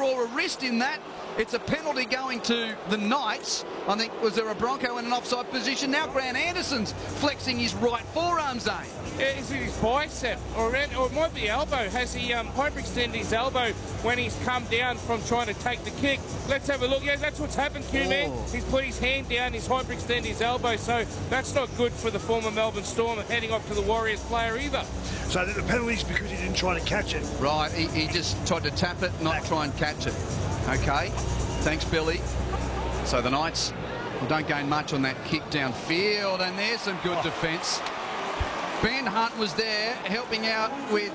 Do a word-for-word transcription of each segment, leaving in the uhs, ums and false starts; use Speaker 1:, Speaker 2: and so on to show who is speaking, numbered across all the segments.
Speaker 1: draw a wrist in that. It's a penalty going to the Knights. I think, was there a Bronco in an offside position? Now Grant Anderson's flexing his right forearm, Zane.
Speaker 2: Is it his bicep? Or, around, or it might be elbow. Has he um, hyperextended his elbow when he's come down from trying to take the kick? Let's have a look. Yeah, that's what's happened, Q-Man.
Speaker 1: Oh.
Speaker 2: He's put his hand down, he's hyperextended his elbow, so that's not good for the former Melbourne Storm heading off to the Warriors player either.
Speaker 3: So the penalty's because he didn't try to catch it.
Speaker 1: Right, he, he just tried to tap it, not try and catch it. Okay, thanks, Billy. So the Knights don't gain much on that kick downfield, and there's some good oh. defence. Ben Hunt was there helping out with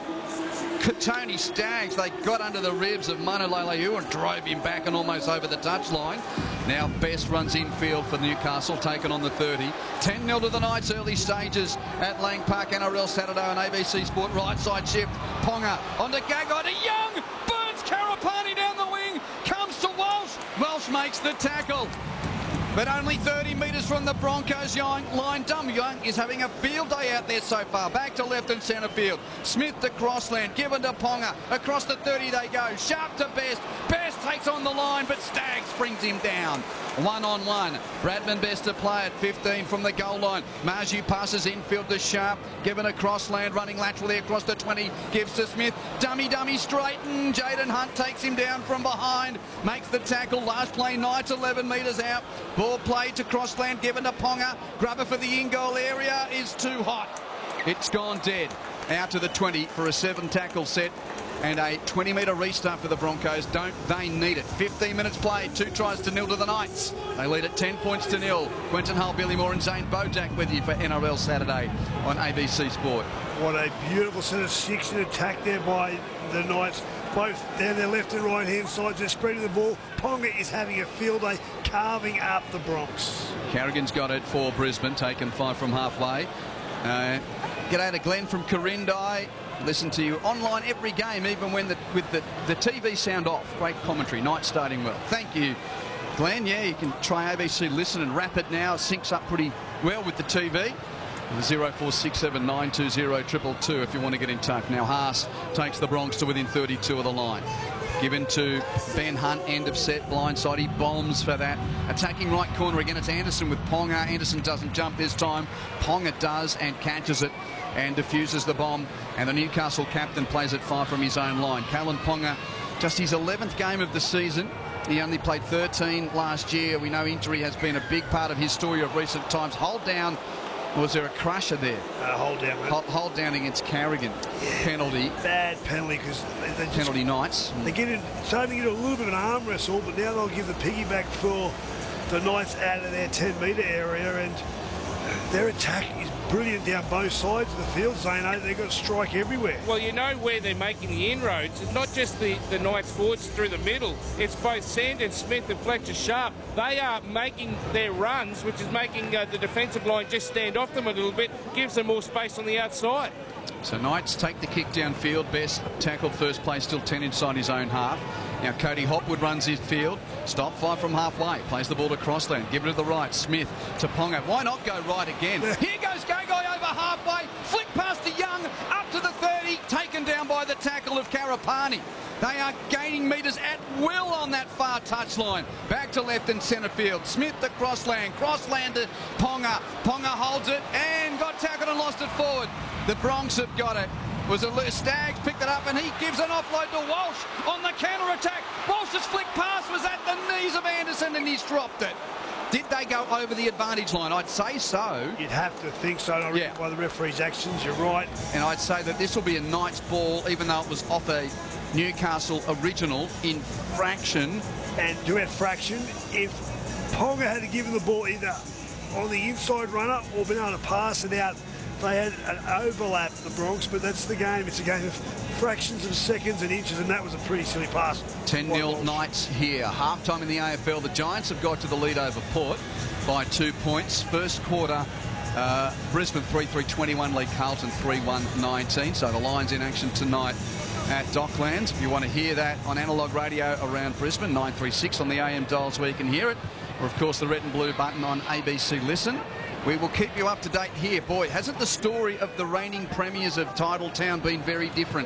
Speaker 1: Tony Staggs. They got under the ribs of Manu Leileu and drove him back and almost over the touchline. Now Best runs infield for Newcastle, taken on the thirty. ten nil to the Knights, early stages at Lang Park, N R L Saturday on A B C Sport. Right side shift, Ponga onto Gagai to Young, burns Karapani down the wing, comes to Walsh. Walsh makes the tackle. But only thirty metres from the Broncos line. Dum Young is having a field day out there so far. Back to left and centre field. Smith to Crossland, given to Ponga. Across the thirty they go. Sharp to Best. Best takes on the line, but Staggs brings him down. One on one. Bradman Best to play at fifteen from the goal line. Marju passes infield to Sharp. Given to Crossland, running laterally across the twenty. Gives to Smith. Dummy, dummy, straighten. Jaden Hunt takes him down from behind. Makes the tackle. Last play, Knights eleven metres out. Ball played to Crossland, given to Ponga. Grubber for the in-goal area is too hot. It's gone dead. Out to the twenty for a seven tackle set and a twenty metre restart for the Broncos. Don't they need it? fifteen minutes played, two tries to nil to the Knights. They lead at ten points to nil. Quentin Hull, Billy Moore and Zane Bojack with you for N R L Saturday on A B C Sport.
Speaker 3: What a beautiful set of six in attack there by the Knights. Both down their left and right hand sides, they're spreading the ball. Ponga is having a field day, carving up the Bronx.
Speaker 1: Carrigan's got it for Brisbane, taken five from halfway. Uh, G'day to Glenn from Corindai. Listen to you online every game, even when the, with the, the T V sound off. Great commentary. Night starting well. Thank you, Glenn. Yeah, you can try A B C Listen and wrap it now. It syncs up pretty well with the T V. zero four six seven nine two zero two two two if you want to get in touch. Now Haas takes the Bronx to within thirty-two of the line. Given to Ben Hunt, end of set, blindside. He bombs for that. Attacking right corner again. It's Anderson with Ponga. Anderson doesn't jump this time. Ponga does and catches it and diffuses the bomb. And the Newcastle captain plays it far from his own line. Kalyn Ponga, just his eleventh game of the season. He only played thirteen last year. We know injury has been a big part of his story of recent times. Hold down. Was there a crusher there?
Speaker 3: Uh, hold down.
Speaker 1: Hold, hold down against Carrigan.
Speaker 3: Yeah,
Speaker 1: penalty.
Speaker 3: Bad penalty because they, they just,
Speaker 1: penalty Knights.
Speaker 3: They get in, starting to get a little bit of an arm wrestle, but now they'll give the piggyback for the Knights out of their ten metre area, and their attack is brilliant down both sides of the field, Zano. They've got strike everywhere.
Speaker 2: Well, you know where they're making the inroads. It's not just the, the Knights forwards through the middle. It's both Sandon, Smith and Fletcher Sharp. They are making their runs, which is making uh, the defensive line just stand off them a little bit, gives them more space on the outside.
Speaker 1: So Knights take the kick downfield. Best tackled first place, still ten inside his own half. Now Cody Hopwood runs his field. Stop five from halfway. Plays the ball to Crossland. Give it to the right. Smith to Ponga. Why not go right again? Here goes Gagai over halfway. Flick past to Young. Up to the thirty. Taken down by the tackle of Karapani. They are gaining metres at will on that far touchline. Back to left and centre field. Smith to Crossland. Crossland to Ponga. Ponga holds it and got tackled and lost it forward. The Bronx have got it. Was a Staggs picked it up and he gives an offload to Walsh on the counter-attack. Walsh's flick pass was at the knees of Anderson and he's dropped it. Did they go over the advantage line? I'd say so.
Speaker 3: You'd have to think so, I
Speaker 1: yeah.
Speaker 3: by the referee's actions. You're right.
Speaker 1: And I'd say that this will be a Knights ball, even though it was off a Newcastle original infraction.
Speaker 3: And to add fraction, if Ponga had given the ball either on the inside run-up or been able to pass it out, they had an overlap, the Bronx, but that's the game. It's a game of fractions of seconds and inches, and that was a pretty silly pass.
Speaker 1: ten nil Knights here. Half-time in the A F L. The Giants have got to the lead over Port by two points. First quarter, uh, Brisbane three three twenty-one, lead Carlton three one nineteen. So the Lions in action tonight at Docklands. If you want to hear that on analogue radio around Brisbane, nine three six on the A M dials where you can hear it. Or, of course, the red and blue button on A B C Listen. We will keep you up to date here. Boy, hasn't the story of the reigning premiers of Titletown been very different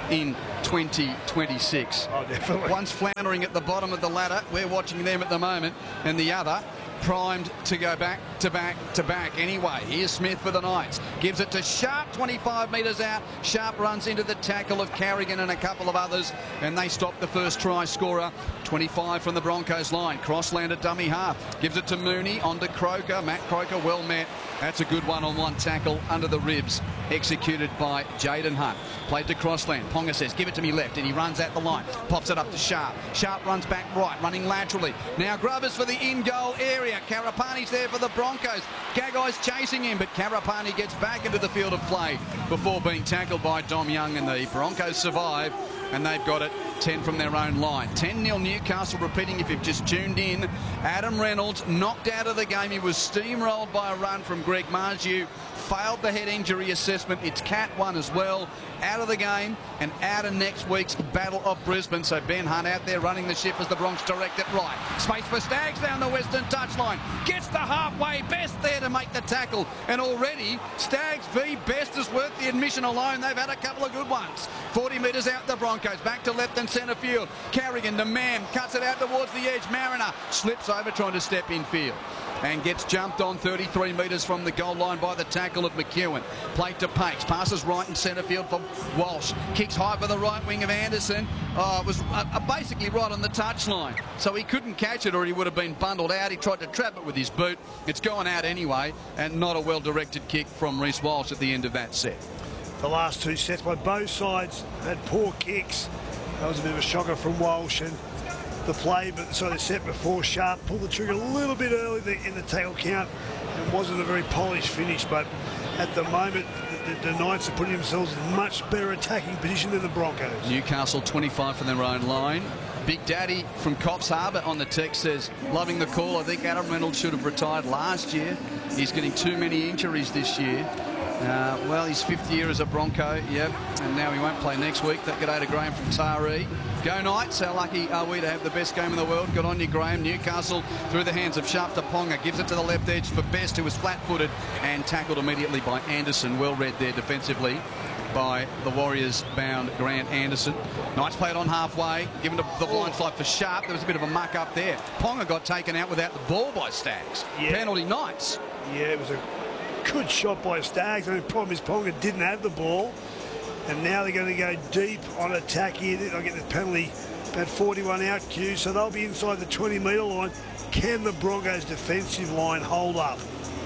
Speaker 1: in twenty twenty-six.
Speaker 3: Oh, definitely.
Speaker 1: One's floundering at the bottom of the ladder. We're watching them at the moment. And the other primed to go back to back to back. Anyway, here's Smith for the Knights. Gives it to Sharp, twenty-five metres out. Sharp runs into the tackle of Carrigan and a couple of others, and they stop the first try scorer. twenty-five from the Broncos line. Crossland at dummy half. Gives it to Mooney, on to Croker. Matt Croker, well met. That's a good one-on-one tackle under the ribs, executed by Jaden Hunt. Played to Crossland. Ponga says, give it to me left, and he runs at the line. Pops it up to Sharp. Sharp runs back right, running laterally. Now Grubbers for the in-goal area. Karapani's there for the Broncos. Gagai's chasing him, but Karapani gets back into the field of play before being tackled by Dom Young, and the Broncos survive, and they've got it ten from their own line. ten nil Newcastle, repeating if you've just tuned in. Adam Reynolds knocked out of the game. He was steamrolled by a run from Greg Marju. Failed the head injury assessment. It's Cat one as well. Out of the game and out of next week's Battle of Brisbane. So Ben Hunt out there running the ship as the Bronx direct it right. Space for Staggs down the western touchline. Gets the halfway. Best there to make the tackle. And already Staggs v Best is worth the admission alone. They've had a couple of good ones. forty metres out the Broncos. Back to left and centre field. Carrigan to Mam. Cuts it out towards the edge. Mariner slips over trying to step in field and gets jumped on thirty-three metres from the goal line by the tackle of McEwen. Played to Pace, passes right in centre field for Walsh. Kicks high for the right wing of Anderson. Oh, it was uh, uh, basically right on the touchline. So he couldn't catch it or he would have been bundled out. He tried to trap it with his boot. It's gone out anyway, and not a well-directed kick from Reece Walsh at the end of that set.
Speaker 3: The last two sets by both sides had poor kicks. That was a bit of a shocker from Walsh, and the play, but so the set before Sharp pulled the trigger a little bit early in the tackle count. It wasn't a very polished finish, but at the moment the, the, the Knights are putting themselves in much better attacking position than the Broncos.
Speaker 1: Newcastle twenty-five from their own line. Big Daddy from Cops Harbour on the text says, loving the call. I think Adam Reynolds should have retired last year. He's getting too many injuries this year. Uh, well, his fifth year as a Bronco, yep, and now he won't play next week. That good day to Graham from Taree. Go Knights, how lucky are we to have the best game in the world? Good on you, Graham. Newcastle through the hands of Sharp to Ponga, gives it to the left edge for Best, who was flat-footed and tackled immediately by Anderson. Well read there defensively by the Warriors-bound Grant Anderson. Knights played on halfway, given to the blind fly for Sharp. There was a bit of a muck up there. Ponga got taken out without the ball by Staggs. Yeah. Penalty Knights.
Speaker 3: Yeah, it was a good shot by Staggs. The problem is Ponga didn't have the ball, and now they're going to go deep on attack here. They'll get the penalty, about forty-one out Q, so they'll be inside the twenty metre line. Can the Broncos defensive line hold up?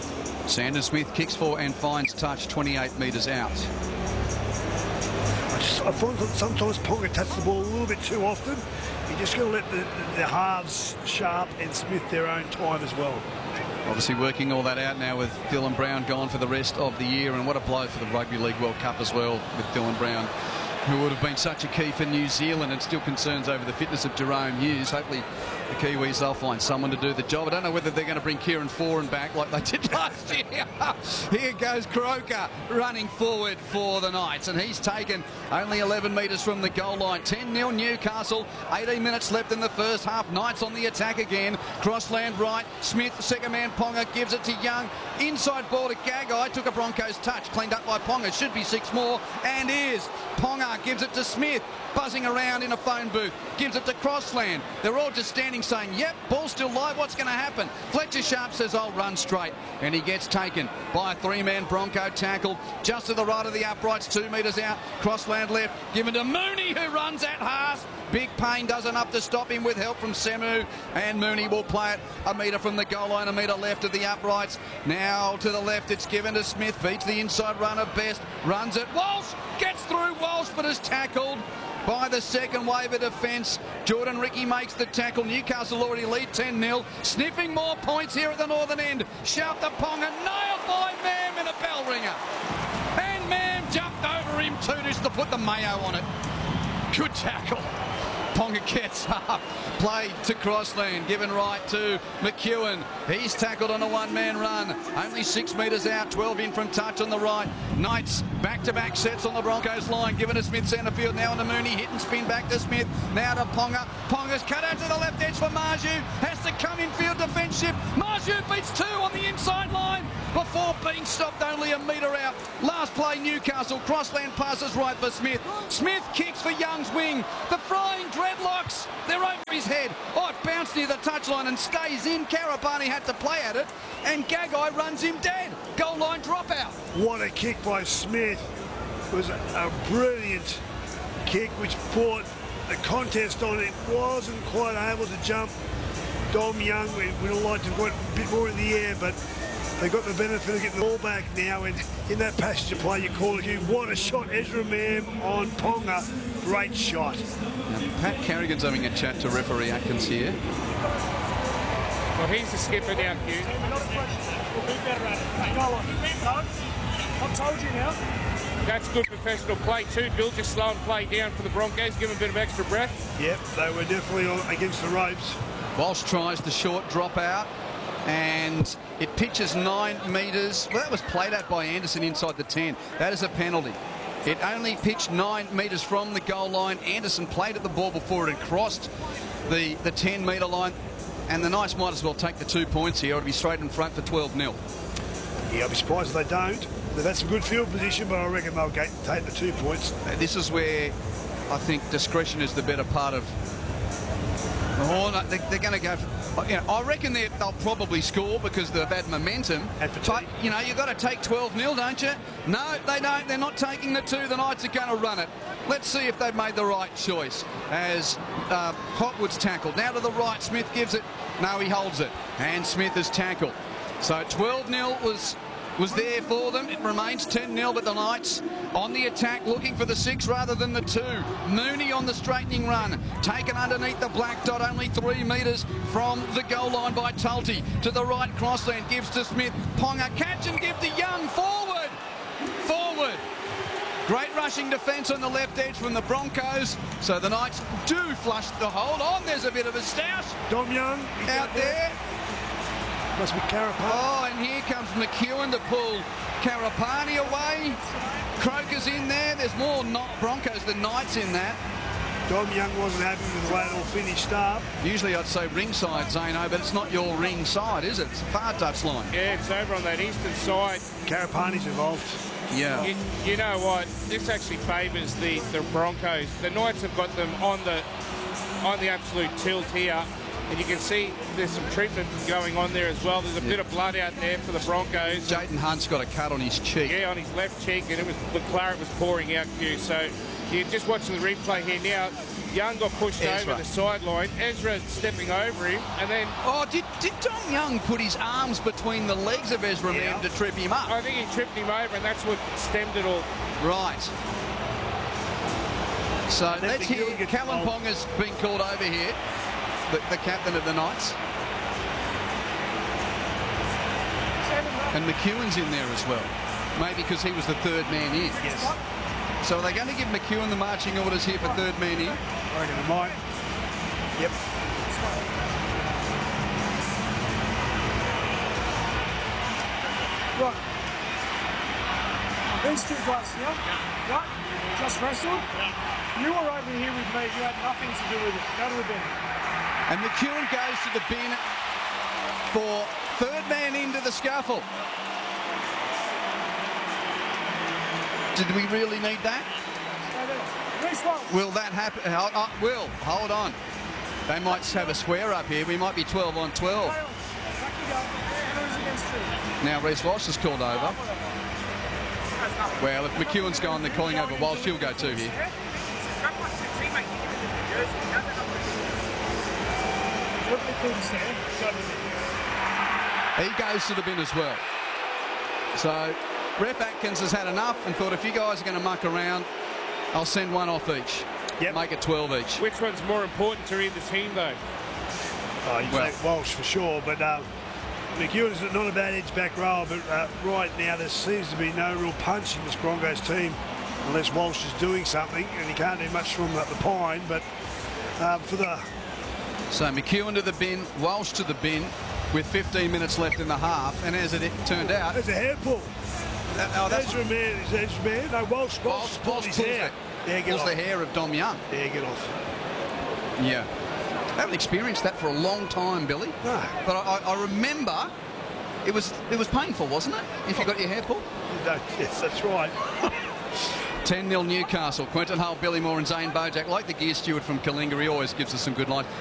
Speaker 1: Sandon Smith kicks for and finds touch twenty-eight metres out.
Speaker 3: I, just, I find that sometimes Ponga touches the ball a little bit too often. You're just going to let the, the, the halves, Sharp and Smith, their own time as well.
Speaker 1: Obviously working all that out now with Dylan Brown gone for the rest of the year, and what a blow for the Rugby League World Cup as well, with Dylan Brown, who would have been such a key for New Zealand, and still concerns over the fitness of Jerome Hughes. Hopefully the Kiwis, they'll find someone to do the job. I don't know whether they're going to bring Kieran Foran back like they did last year. Here goes Croker running forward for the Knights, and he's taken only eleven metres from the goal line. ten nil Newcastle, eighteen minutes left in the first half. Knights on the attack again. Crossland right, Smith, second man Ponga, gives it to Young. Inside ball to Gagai, took a Broncos touch, cleaned up by Ponga, should be six more, and is. Ponga gives it to Smith, buzzing around in a phone booth, gives it to Crossland. They're all just standing saying, yep, ball's still live, what's going to happen? Fletcher Sharp says, I'll run straight, and he gets taken by a three-man Bronco tackle just to the right of the uprights, two metres out. Crossland left, given to Mooney, who runs at Haas. Big Payne does enough to stop him with help from Semu, and Mooney will play it a metre from the goal line, a metre left of the uprights. Now to the left, it's given to Smith, beats the inside runner Best, runs it. Walsh gets through Walsh, but is tackled by the second wave of defence. Jordan Ricky makes the tackle. Newcastle already lead ten nil. Sniffing more points here at the northern end. Shout the Ponga, nailed by Mam in a bell ringer. And Mam jumped over him too, just to put the mayo on it. Good tackle. Ponga gets up, played to Crossland, given right to McEwen. He's tackled on a one-man run, only six metres out, twelve in from touch on the right. Knights back-to-back sets on the Broncos line, given to Smith centre field, now on to Mooney, hit and spin back to Smith, now to Ponga. Ponga's cut out to the left edge for Marju, has to come in field defence shift. Marju beats two on the inside line before being stopped only a metre out. Last play Newcastle, Crossland passes right for Smith. Smith kicks for Young's wing. The flying dreadlocks, they're over his head. Oh, it bounced near the touchline and stays in. Karapani had to play at it, and Gagai runs him dead. Goal line dropout.
Speaker 3: What a kick by Smith. It was a, a brilliant kick which brought the contest on. It wasn't quite able to jump. Dom Young, we would have liked to have got a bit more in the air, but they got the benefit of getting the ball back now, and in that passenger play you call it you. What a shot, Ezra Mam on Ponga. Great shot.
Speaker 1: Now, Pat Carrigan's having a chat to referee Atkins here.
Speaker 2: Well, he's the skipper now, Q.
Speaker 4: We'll be better at it. Go on. No, I've told you now.
Speaker 2: That's good professional play too. Bill just slowing play down for the Broncos, give them a bit of extra breath.
Speaker 3: Yep, they were definitely on against the ropes.
Speaker 1: Walsh tries the short drop out, and it pitches nine metres. Well, that was played at by Anderson inside the ten. That is a penalty. It only pitched nine metres from the goal line. Anderson played at the ball before it had crossed the, the ten metre line, and the Knights might as well take the two points here. It'll be straight in front for twelve nil.
Speaker 3: Yeah, I'll be surprised if they don't. They've had some good field position, but I reckon they'll get, take the two points.
Speaker 1: This is where I think discretion is the better part of. Oh, no, they, they're going to go. For, you know, I reckon they'll probably score because they've had momentum.
Speaker 3: And for
Speaker 1: but, you know, you've got to take twelve nil, don't you? No, they don't. They're not taking the two. The Knights are going to run it. Let's see if they've made the right choice. As uh, Hotwood's tackled. Now to the right. Smith gives it. No, he holds it. And Smith is tackled. So twelve nil was... was there for them. It remains ten nil, but the Knights on the attack, looking for the six rather than the two. Mooney on the straightening run, taken underneath the black dot, only three metres from the goal line by Tulty. To the right, Crossland gives to Smith. Ponga catch and give to Young. Forward! Forward! Great rushing defence on the left edge from the Broncos. So the Knights do flush the hold on. There's a bit of a stoush.
Speaker 3: Dom Young
Speaker 1: out there.
Speaker 3: Must be Karapani.
Speaker 1: Oh, and here comes McEwen to pull Karapani away. Croker's in there. There's more not Broncos than Knights in that.
Speaker 3: Dom Young wasn't happy with the way it all finished up.
Speaker 1: Usually I'd say ringside, Zano, but it's not your ring side, is it? It's a far touchline.
Speaker 2: Yeah, it's over on that eastern side.
Speaker 3: Karapani's involved.
Speaker 1: Yeah.
Speaker 2: You, you know what? This actually favours the, the Broncos. The Knights have got them on the on the absolute tilt here. And you can see there's some treatment going on there as well. There's a yeah. bit of blood out there for the Broncos.
Speaker 1: Jayden Hunt's got a cut on his cheek.
Speaker 2: Yeah, on his left cheek, and it was the claret was pouring out, Q. So you're just watching the replay here now. Young got pushed
Speaker 1: Ezra.
Speaker 2: over the sideline. Ezra stepping over him, and then...
Speaker 1: Oh, did, did Dom Young put his arms between the legs of Ezra
Speaker 3: yeah.
Speaker 1: Mam to trip him up?
Speaker 2: I think he tripped him over, and that's what stemmed it all.
Speaker 1: Right. So let's hear Callan Ponga's been called over here. The, the captain of the Knights. And McEwen's in there as well. Maybe because he was the third man in.
Speaker 3: Yes.
Speaker 1: So are they going to give McEwen the marching orders here for third man in?
Speaker 3: I reckon they might. Yep.
Speaker 4: Right. These two guys here, right, just wrestled. You were over here with me. You had nothing to do with it. Go to the bin.
Speaker 1: And McEwen goes to the bin for third man into the scuffle. Did we really need that? Will that happen? Uh, uh, will, hold on. They might have a square up here. We might be twelve on twelve. Now Reece Walsh is called over. Well, if McEwen's gone, they're calling over Walsh. He'll go too here. He goes to the bin as well. So Ref Atkins has had enough and thought, if you guys are going to muck around, I'll send one off each.
Speaker 3: Yep.
Speaker 1: Make it twelve each.
Speaker 2: Which one's more important to either team, though?
Speaker 3: Oh, you well, take Walsh for sure, but uh, McEwen's not a bad edge back rower, but uh, right now there seems to be no real punch in this Broncos team unless Walsh is doing something, and he can't do much from the, the pine, but um, for the...
Speaker 1: So McEwen to the bin, Walsh to the bin with fifteen minutes left in the half. And as it turned out...
Speaker 3: There's a hair pull.
Speaker 1: Uh, oh, that's
Speaker 3: Ezra man, is Ezra man? No, Walsh, Walsh,
Speaker 1: Walsh,
Speaker 3: pulled
Speaker 1: Walsh
Speaker 3: his
Speaker 1: pulls
Speaker 3: hair.
Speaker 1: it.
Speaker 3: Yeah, get
Speaker 1: Pulls
Speaker 3: off.
Speaker 1: the hair of Dom Young.
Speaker 3: Yeah, get off.
Speaker 1: Yeah. I haven't experienced that for a long time, Billy.
Speaker 3: No.
Speaker 1: But I, I remember it was it was painful, wasn't it? If you got your hair pulled?
Speaker 3: No, yes, that's right.
Speaker 1: ten nil Newcastle. Quentin Hull, Billy Moore and Zane Bojack. Like the gear steward from Kalinga, he always gives us some good lines.